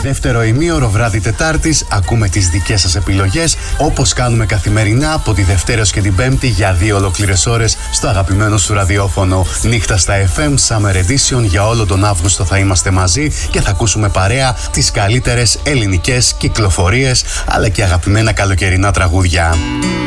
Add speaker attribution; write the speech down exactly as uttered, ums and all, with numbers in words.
Speaker 1: Δεύτερο ημίωρο βράδυ Τετάρτης ακούμε τις δικές σας επιλογές, όπως κάνουμε καθημερινά από τη Δευτέρα ως και την Πέμπτη για δύο ολόκληρες ώρες στο αγαπημένο σου ραδιόφωνο. Νύχτα στα εφ εμ Summer Edition για όλο τον Αύγουστο θα είμαστε μαζί και θα ακούσουμε παρέα τις καλύτερες ελληνικές κυκλοφορίες αλλά και αγαπημένα καλοκαιρινά τραγούδια.